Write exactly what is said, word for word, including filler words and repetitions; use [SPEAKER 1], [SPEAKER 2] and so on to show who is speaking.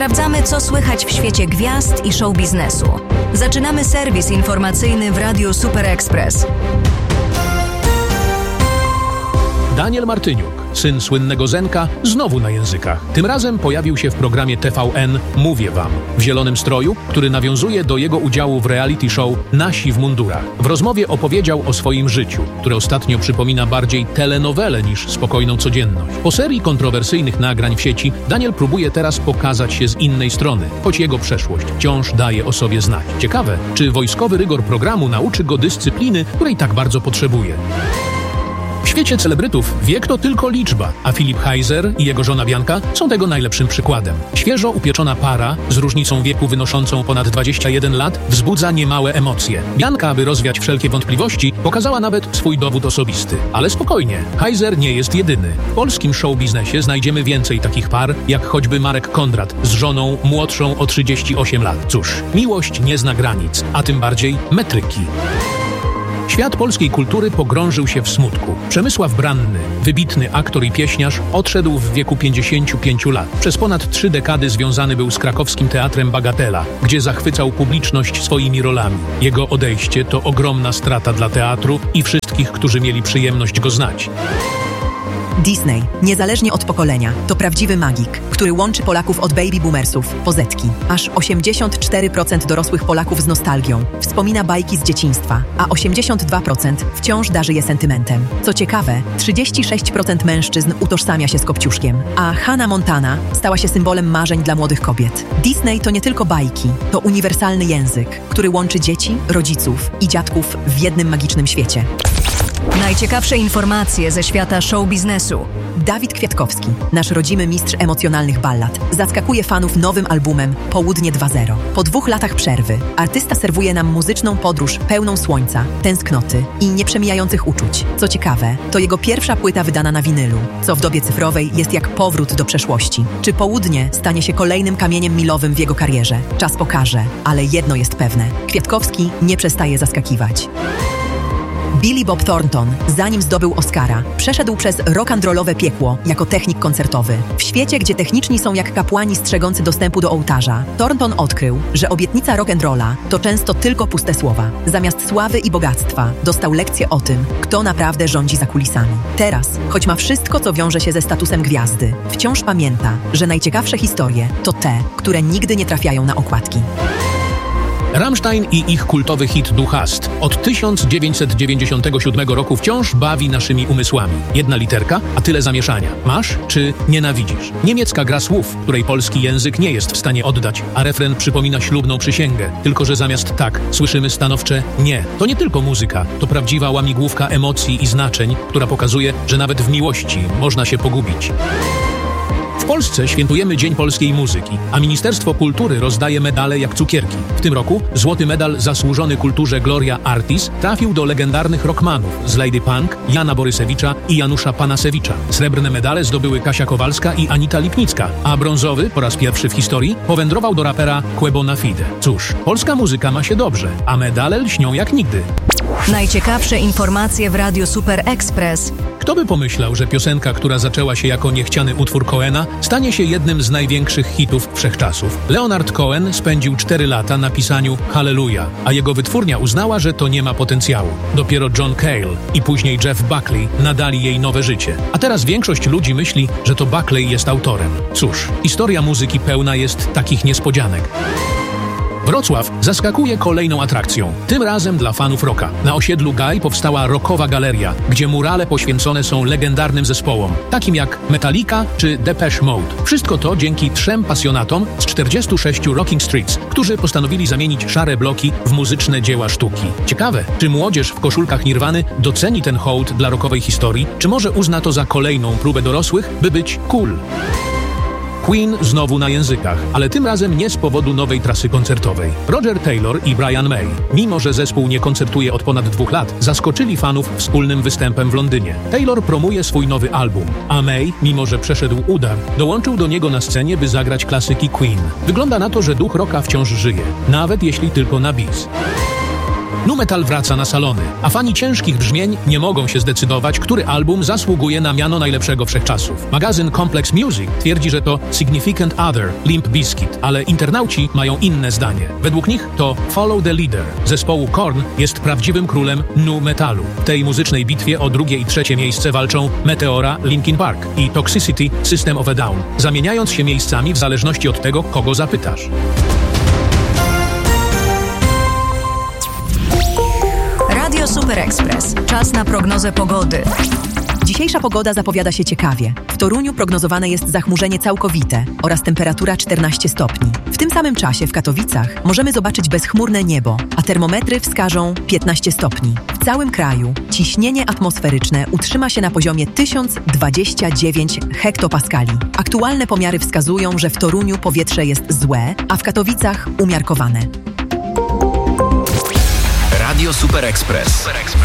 [SPEAKER 1] Sprawdzamy, co słychać w świecie gwiazd i show biznesu. Zaczynamy serwis informacyjny w Radiu Super Express.
[SPEAKER 2] Daniel Martyniuk, syn słynnego Zenka, znowu na językach. Tym razem pojawił się w programie T V N Mówię Wam, w zielonym stroju, który nawiązuje do jego udziału w reality show Nasi w mundurach. W rozmowie opowiedział o swoim życiu, które ostatnio przypomina bardziej telenowelę niż spokojną codzienność. Po serii kontrowersyjnych nagrań w sieci Daniel próbuje teraz pokazać się z innej strony, choć jego przeszłość wciąż daje o sobie znać. Ciekawe, czy wojskowy rygor programu nauczy go dyscypliny, której tak bardzo potrzebuje. W świecie celebrytów wiek to tylko liczba, a Filip Heiser i jego żona Bianka są tego najlepszym przykładem. Świeżo upieczona para z różnicą wieku wynoszącą ponad dwadzieścia jeden lat wzbudza niemałe emocje. Bianka, aby rozwiać wszelkie wątpliwości, pokazała nawet swój dowód osobisty. Ale spokojnie, Heiser nie jest jedyny. W polskim show biznesie znajdziemy więcej takich par, jak choćby Marek Kondrat z żoną młodszą o trzydzieści osiem lat. Cóż, miłość nie zna granic, a tym bardziej metryki. Świat polskiej kultury pogrążył się w smutku. Przemysław Branny, wybitny aktor i pieśniarz, odszedł w wieku pięćdziesięciu pięciu lat. Przez ponad trzy dekady związany był z krakowskim teatrem Bagatela, gdzie zachwycał publiczność swoimi rolami. Jego odejście to ogromna strata dla teatru i wszystkich, którzy mieli przyjemność go znać.
[SPEAKER 3] Disney, niezależnie od pokolenia, to prawdziwy magik, który łączy Polaków od baby boomersów po zetki. Aż osiemdziesiąt cztery procent dorosłych Polaków z nostalgią wspomina bajki z dzieciństwa, a osiemdziesiąt dwa procent wciąż darzy je sentymentem. Co ciekawe, trzydzieści sześć procent mężczyzn utożsamia się z Kopciuszkiem, a Hannah Montana stała się symbolem marzeń dla młodych kobiet. Disney to nie tylko bajki, to uniwersalny język, który łączy dzieci, rodziców i dziadków w jednym magicznym świecie.
[SPEAKER 1] Najciekawsze informacje ze świata show biznesu.
[SPEAKER 3] Dawid Kwiatkowski, nasz rodzimy mistrz emocjonalnych ballad, zaskakuje fanów nowym albumem Południe dwa zero. Po dwóch latach przerwy artysta serwuje nam muzyczną podróż pełną słońca, tęsknoty i nieprzemijających uczuć. Co ciekawe, to jego pierwsza płyta wydana na winylu, co w dobie cyfrowej jest jak powrót do przeszłości. Czy Południe stanie się kolejnym kamieniem milowym w jego karierze? Czas pokaże, ale jedno jest pewne. Kwiatkowski nie przestaje zaskakiwać. Billy Bob Thornton, zanim zdobył Oscara, przeszedł przez rock'n'rollowe piekło jako technik koncertowy. W świecie, gdzie techniczni są jak kapłani strzegący dostępu do ołtarza, Thornton odkrył, że obietnica rock'n'rolla to często tylko puste słowa. Zamiast sławy i bogactwa dostał lekcję o tym, kto naprawdę rządzi za kulisami. Teraz, choć ma wszystko, co wiąże się ze statusem gwiazdy, wciąż pamięta, że najciekawsze historie to te, które nigdy nie trafiają na okładki.
[SPEAKER 2] Rammstein i ich kultowy hit Du hast od tysiąc dziewięćset dziewięćdziesiątego siódmego roku wciąż bawi naszymi umysłami. Jedna literka, a tyle zamieszania. Masz czy nienawidzisz? Niemiecka gra słów, której polski język nie jest w stanie oddać, a refren przypomina ślubną przysięgę. Tylko że zamiast tak słyszymy stanowcze nie. To nie tylko muzyka, to prawdziwa łamigłówka emocji i znaczeń, która pokazuje, że nawet w miłości można się pogubić. W Polsce świętujemy Dzień Polskiej Muzyki, a Ministerstwo Kultury rozdaje medale jak cukierki. W tym roku złoty medal zasłużony kulturze Gloria Artis trafił do legendarnych rockmanów z Lady Punk, Jana Borysewicza i Janusza Panasewicza. Srebrne medale zdobyły Kasia Kowalska i Anita Lipnicka, a brązowy, po raz pierwszy w historii, powędrował do rapera Quebo Fide. Cóż, polska muzyka ma się dobrze, a medale lśnią jak nigdy.
[SPEAKER 1] Najciekawsze informacje w Radiu Super Express.
[SPEAKER 2] Kto by pomyślał, że piosenka, która zaczęła się jako niechciany utwór Cohena, stanie się jednym z największych hitów wszechczasów. Leonard Cohen spędził cztery lata na pisaniu Hallelujah, a jego wytwórnia uznała, że to nie ma potencjału. Dopiero John Cale i później Jeff Buckley nadali jej nowe życie. A teraz większość ludzi myśli, że to Buckley jest autorem. Cóż, historia muzyki pełna jest takich niespodzianek. Wrocław zaskakuje kolejną atrakcją, tym razem dla fanów rocka. Na osiedlu Gaj powstała rockowa galeria, gdzie murale poświęcone są legendarnym zespołom, takim jak Metallica czy Depeche Mode. Wszystko to dzięki trzem pasjonatom z czterdziestu sześciu Rocking Streets, którzy postanowili zamienić szare bloki w muzyczne dzieła sztuki. Ciekawe, czy młodzież w koszulkach Nirwany doceni ten hołd dla rockowej historii, czy może uzna to za kolejną próbę dorosłych, by być cool. Queen znowu na językach, ale tym razem nie z powodu nowej trasy koncertowej. Roger Taylor i Brian May, mimo że zespół nie koncertuje od ponad dwóch lat, zaskoczyli fanów wspólnym występem w Londynie. Taylor promuje swój nowy album, a May, mimo że przeszedł udar, dołączył do niego na scenie, by zagrać klasyki Queen. Wygląda na to, że duch rocka wciąż żyje, nawet jeśli tylko na bis. Nu metal wraca na salony, a fani ciężkich brzmień nie mogą się zdecydować, który album zasługuje na miano najlepszego wszechczasów. Magazyn Complex Music twierdzi, że to Significant Other, Limp Bizkit, ale internauci mają inne zdanie. Według nich to Follow the Leader zespołu Korn jest prawdziwym królem nu metalu. W tej muzycznej bitwie o drugie i trzecie miejsce walczą Meteora, Linkin Park i Toxicity, System of a Down, zamieniając się miejscami w zależności od tego, kogo zapytasz.
[SPEAKER 1] Radio Super Express. Czas na prognozę pogody.
[SPEAKER 3] Dzisiejsza pogoda zapowiada się ciekawie. W Toruniu prognozowane jest zachmurzenie całkowite oraz temperatura czternaście stopni. W tym samym czasie w Katowicach możemy zobaczyć bezchmurne niebo, a termometry wskażą piętnaście stopni. W całym kraju ciśnienie atmosferyczne utrzyma się na poziomie tysiąc dwadzieścia dziewięć hektopaskali. Aktualne pomiary wskazują, że w Toruniu powietrze jest złe, a w Katowicach umiarkowane.
[SPEAKER 4] Radio Super Express.